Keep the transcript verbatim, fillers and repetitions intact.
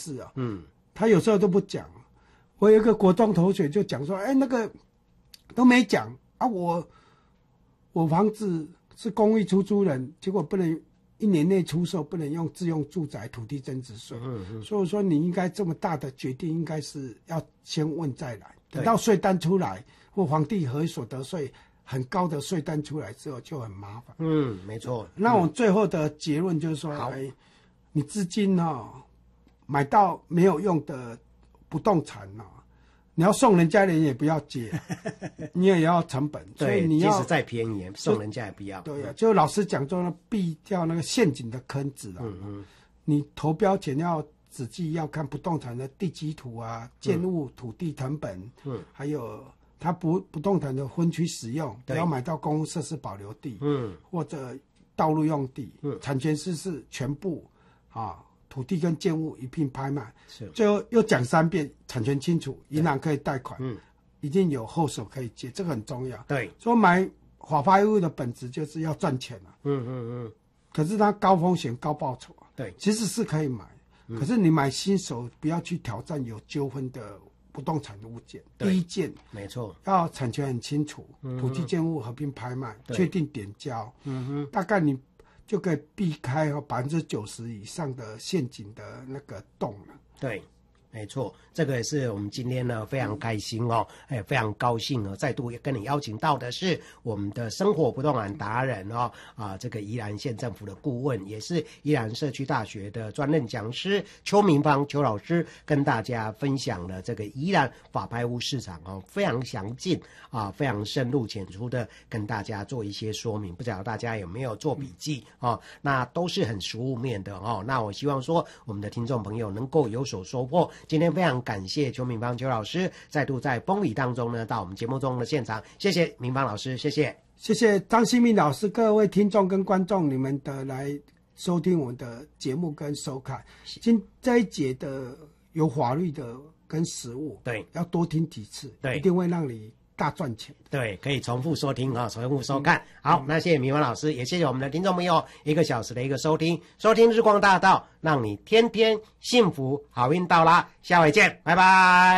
事啊， 嗯， 他有时候都不讲。我有一个国中同学就讲说，哎，那个都没讲啊，我我房子是公寓出租人，结果不能一年内出售，不能用自用住宅土地增值税。嗯嗯，所以说你应该这么大的决定，应该是要先问再来，等到税单出来或房地合一所得税很高的税单出来之后就很麻烦。 嗯，没错。 那我最后的结论就是说， 好， 哎，你资金哦买到没有用的不动产哦，你要送人家人也不要接，你也要成本，所以你要即使再便宜送人家也不要。 对呀、啊，就老师讲说避掉那个陷阱的坑子啊。嗯嗯，你投标前要仔细要看不动产的地基图啊、建物土地成本，嗯，还有它不不动产的分区使用，不要买到公共设施保留地，嗯，或者道路用地，嗯，产权失事全部啊。土地跟建物一并拍卖，是最后又讲三遍，产权清楚，银行可以贷款，嗯，一定有后手可以借，这个很重要。 对， 所以买法拍屋的本质就是要赚钱啊，嗯嗯嗯。可是它高风险高报酬啊，对，其实是可以买，嗯、可是你买新手不要去挑战有纠纷的不动产的物件。第一件， 没错， 要产权很清楚，嗯、土地建物合并拍卖，确定点交，嗯哼，大概你。就可以避开哦百分之九十以上的陷阱的那个洞了。 对，没错，这个也是我们今天呢非常开心哦，哎，非常高兴哦，再度也跟你邀请到的是我们的生活不动产达人哦，啊，这个宜兰县政府的顾问，也是宜兰社区大学的专任讲师邱明芳邱老师，跟大家分享了这个宜兰法拍屋市场哦，非常详尽啊，非常深入浅出的跟大家做一些说明，不知道大家有没有做笔记哦？那都是很实务面的哦。那我希望说我们的听众朋友能够有所收获。今天非常感谢邱明芳邱老师再度在风雨当中呢到我们节目中的现场，谢谢明芳老师，谢谢， 谢谢张新民老师，各位听众跟观众，你们的来收听我的节目跟收看。今这一节的有法律的跟实务，对，要多听几次，对，一定会让你大赚钱。 对，可以重复收听啊，重复收看。嗯、好，那谢谢明芳老师，也谢谢我们的听众朋友一个小时的一个收听，收听日光大道，让你天天幸福，好运到啦，下回见，拜拜。